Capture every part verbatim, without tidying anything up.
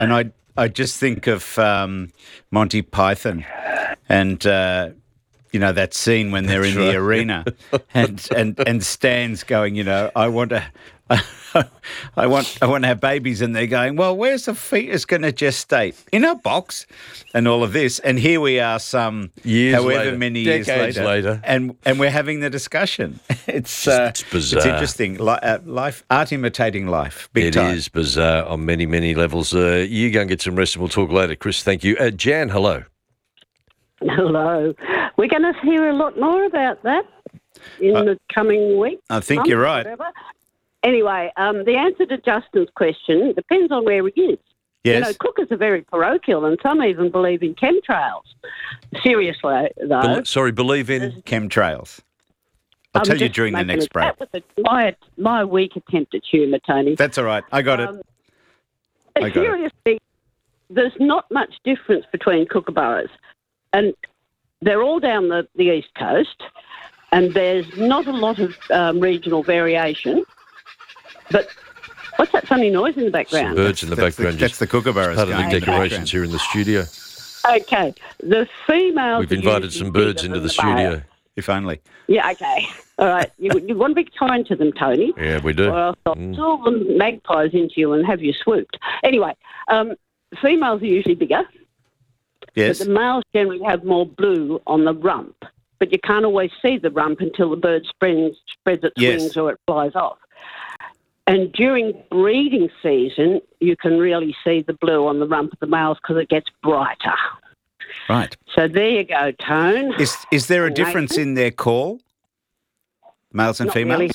and I I just think of um, Monty Python, and uh, you know that scene when they're That's in right. the arena, and and and Stan's going, you know, I want to. I want I want to have babies, and they're going, well, where's the fetus going to gestate? In a box, and all of this. And here we are, some Years however later, many decades years later, later. and and we're having the discussion. It's Just- uh, it's bizarre. It's interesting. Li- uh, life, art imitating life. Big It time. is bizarre on many, many levels. Uh, you go and get some rest, and we'll talk later. Chris, thank you. Uh, Jan, hello. Hello. We're going to hear a lot more about that in Uh, the coming week. I think month, you're right. Whatever. Anyway, um, the answer to Justin's question depends on where he is. Yes. You know, cookers are very parochial, and some even believe in chemtrails. Seriously, though. Bel- sorry, believe in. Chemtrails. I'll I'm tell you just during the making next it- break. That was a, my, my weak attempt at humour, Tony. That's all right. I got it. Um, I got it. seriously, there's not much difference between kookaburras. And they're all down the, the east coast, and there's not a lot of um, regional variation. But what's that funny noise in the Some background? birds in the That's background. The, that's just the kookaburras. part of the going in decorations here in the studio. Okay, the females. We've are invited usually some birds bigger into than the male. studio. If only. Yeah, okay. All right. You, you want to be kind to them, Tony. Yeah, we do. Or else I'll throw the magpies into you and have you swooped. Anyway, um, females are usually bigger, Yes. but the males generally have more blue on the rump. But you can't always see the rump until the bird spreads, spreads its Yes. wings or it flies off. And during breeding season, you can really see the blue on the rump of the males because it gets brighter. Right. So there you go, Tone. Is is there a Nathan? difference in their call, males and Not females? really.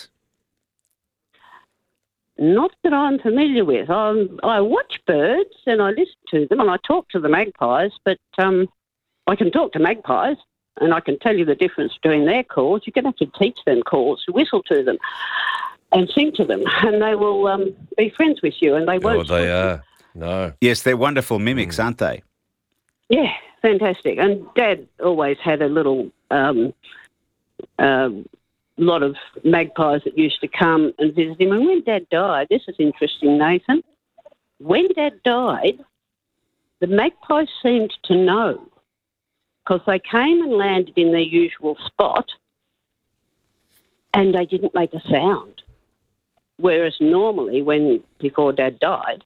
Not that I'm familiar with. I'm, I watch birds and I listen to them and I talk to the magpies, but um, I can talk to magpies and I can tell you the difference between their calls. You're going to have to teach them calls, whistle to them and sing to them, and they will um, be friends with you and they Oh, won't. they are. No. Yes, they're wonderful mimics, Mm. aren't they? Yeah, fantastic. And Dad always had a little um, uh, lot of magpies that used to come and visit him. And when Dad died, this is interesting, Nathan. When Dad died, the magpies seemed to know because they came and landed in their usual spot and they didn't make a sound. Whereas normally when, before Dad died,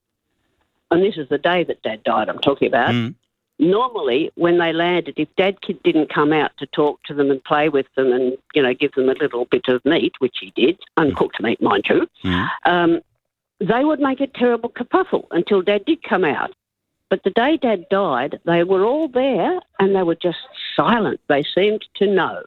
and this is the day that Dad died I'm talking about, Mm. normally when they landed, if Dad kid didn't come out to talk to them and play with them and, you know, give them a little bit of meat, which he did, uncooked meat, mind you, Mm. um, they would make a terrible kerfuffle until Dad did come out. But the day Dad died, they were all there and they were just silent. They seemed to know.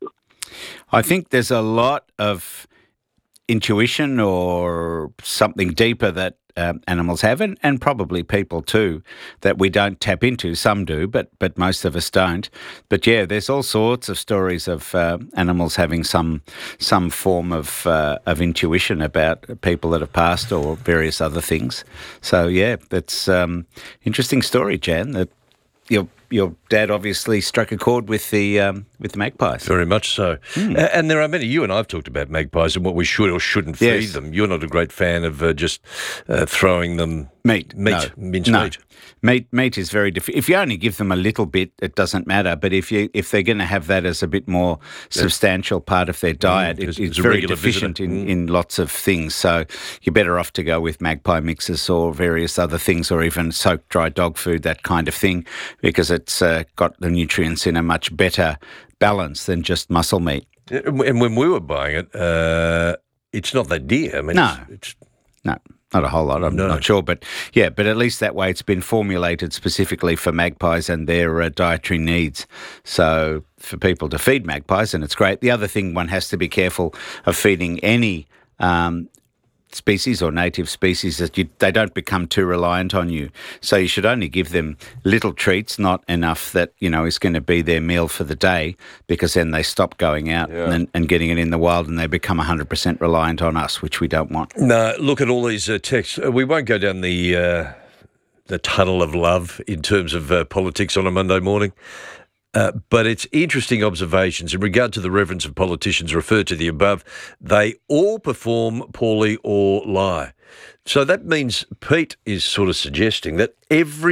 I think there's a lot of intuition or something deeper that um, animals have, and, and probably people too, that we don't tap into. Some do, but but most of us don't. But yeah, there's all sorts of stories of uh, animals having some some form of uh, of intuition about people that have passed or various other things. So yeah, that's um, interesting story, Jan. That your your dad obviously struck a chord with the um, with the magpies. Very much so. Hmm. A- And there are many, you and I have talked about magpies and what we should or shouldn't feed Yes. them. You're not a great fan of uh, just uh, throwing them Meat, meat, no. minced no. meat. Meat, meat is very different. If you only give them a little bit, it doesn't matter. But if you if they're going to have that as a bit more substantial part of their diet, it's- it, it's it's a very regular deficient visitor. in, Mm. in lots of things. So you're better off to go with magpie mixes or various other things, or even soaked dry dog food, that kind of thing, because it's uh, got the nutrients in a much better balance than just muscle meat. And when we were buying it, uh, it's not that dear. I mean, No. it's, it's No, not a whole lot, I'm No. not sure. But yeah, but at least that way it's been formulated specifically for magpies and their uh, dietary needs. So for people to feed magpies, and it's great. The other thing, one has to be careful of feeding any um, species or native species, that you, they don't become too reliant on you. So you should only give them little treats, not enough that, you know, is going to be their meal for the day, because then they stop going out Yeah. and, and getting it in the wild, and they become one hundred percent reliant on us, which we don't want. No, look at all these uh, texts. Uh, We won't go down the uh, the tunnel of love in terms of uh, politics on a Monday morning. Uh, but it's interesting observations in regard to the reverence of politicians referred to the above. They all perform poorly or lie. So that means Pete is sort of suggesting that every